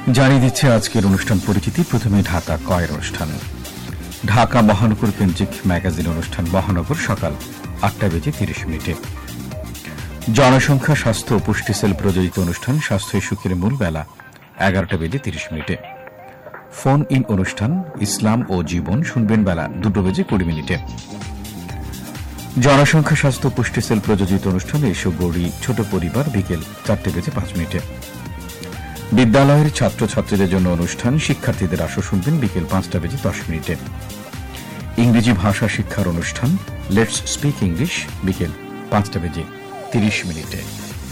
জানিয়ে দিচ্ছে আজকের অনুষ্ঠান পরিচিতি। প্রথমে ঢাকা কয়ের অনুষ্ঠান। ঢাকা মহানগর কেন্দ্রিক ম্যাগাজিন অনুষ্ঠান মহানগর সকাল 8:30 জনসংখ্যা স্বাস্থ্য ও পুষ্টি সেল প্রযোজিত অনুষ্ঠান স্বাস্থ্য সুখের মূল বেলা 11:30 ফোন ইন অনুষ্ঠান ইসলাম ও জীবন শুনবেন বেলা 2:20 জনসংখ্যা স্বাস্থ্য পুষ্টি সেল প্রযোজিত অনুষ্ঠান এসো গড়ি ছোট পরিবার বিকেল 4:05 বিদ্যালয়ের ছাত্রছাত্রীদের জন্য অনুষ্ঠান শিক্ষার্থীদের আসর শুনবেন বিকেল 5:10 ইংরেজি ভাষা শিক্ষার অনুষ্ঠান লেটস স্পিক ইংলিশ বিকেল 5:30